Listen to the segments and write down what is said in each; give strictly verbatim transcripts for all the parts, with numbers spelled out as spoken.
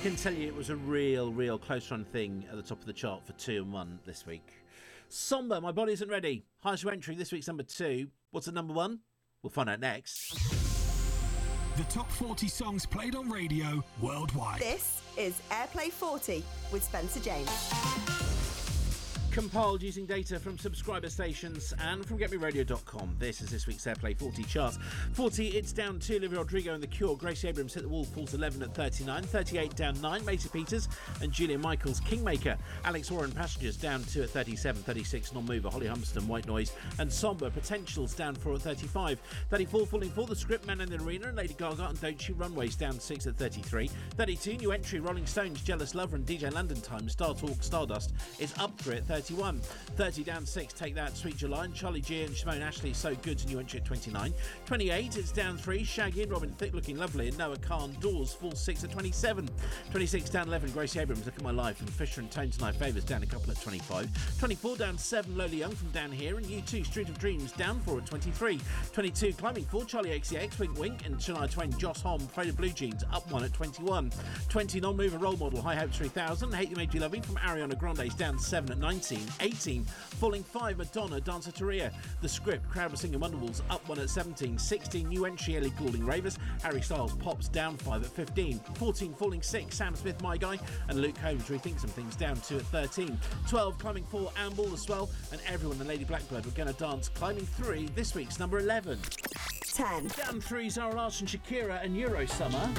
can tell you it was a real, real close run thing at the top of the chart for two and one this week. Somber, My Body Isn't Ready. Highest entry this week's number two. What's at number one? We'll find out next. The top forty songs played on radio worldwide. This is Airplay forty with Spencer James. Compiled using data from subscriber stations and from get me radio dot com. This is this week's Airplay forty chart. forty, it's down two. Olivia Rodrigo and The Cure. Gracie Abrams hit the wall, falls eleven at thirty-nine. thirty-eight down nine. Macy Peters and Julia Michaels, Kingmaker. Alex Warren, Passengers down two at thirty-seven. thirty-six, Non-Mover, Holly Humston, White Noise. And Somber, Potentials down four at thirty-five. thirty-four, Falling for The Script, Man in the Arena and Lady Gaga and Don't You Runways down six at thirty-three. thirty-two, new entry, Rolling Stones, Jealous Lover and D J London Time, Star Talk, Stardust is up three at thirty-one. thirty down six, Take That, Sweet July, and Charlie G and Simone Ashley, So Good, to new entry at twenty-nine. twenty-eight, it's down three, Shaggy and Robin Thicke, Looking Lovely, and Noah Khan, Doors, falls six at twenty-seven. twenty-six down eleven, Gracie Abrams, Look at My Life, and Fisher and Tones and I Favours down a couple at twenty-five. twenty-four down seven, Lola Young from Down Here, and U two, Street of Dreams down four at twenty-three. twenty-two, Climbing four, Charlie X C X, Wink Wink, and Shania Twain, Joss Homme, Faded Blue Jeans up one at twenty-one. twenty, Non-Mover, Role Model, High Hopes three thousand, Hate You Made You Love Me from Ariana Grande's down seven at nineteen. eighteen, Falling five, Madonna, Dancer to Ria. The Script, Crowd singing Wonderwalls up one at seventeen. sixteen, new entry, Ellie Goulding, Ravers. Harry Styles, Pops down five at fifteen. fourteen, Falling six, Sam Smith, My Guy, and Luke Combs, Rethink Some Things down two at thirteen. twelve, Climbing four, Amble, The Swell, and Everyone and Lady Blackbird We're Gonna Dance, climbing three, this week's number eleven. ten. Down three, Zara Larsson, Shakira and Euro Summer.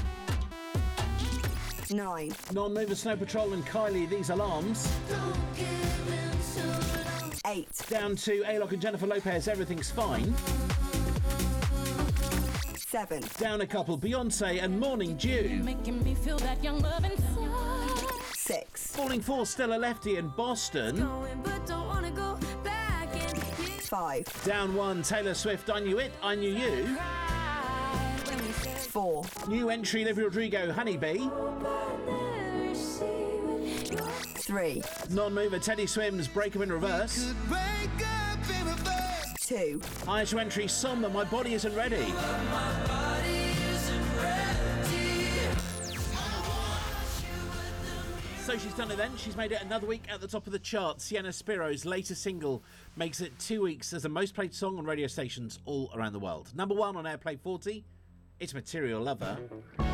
nine. Non-Mover, Snow Patrol and Kylie, These Alarms. Don't give in so long. eight. Down two, A-Lock and Jennifer Lopez, Everything's Fine. seven. Down a couple, Beyonce and Morning Dew. Making me feel that young love inside. six. Falling four, Stella Lefty and Boston. Going, but don't wanna go back and you five. Down one, Taylor Swift, I Knew It, I Knew You. cry when you said four. New entry, Olivia Rodrigo, Honeybee. I never see what you're three. Non-Mover, Teddy Swims, Break Up in Reverse. two. Highest entry, Somber, My Body Isn't Ready. So she's done it then. She's made it another week at the top of the chart. Sienna Spiro's latest single makes it two weeks as the most played song on radio stations all around the world. Number one on Airplay forty, it's Material Lover.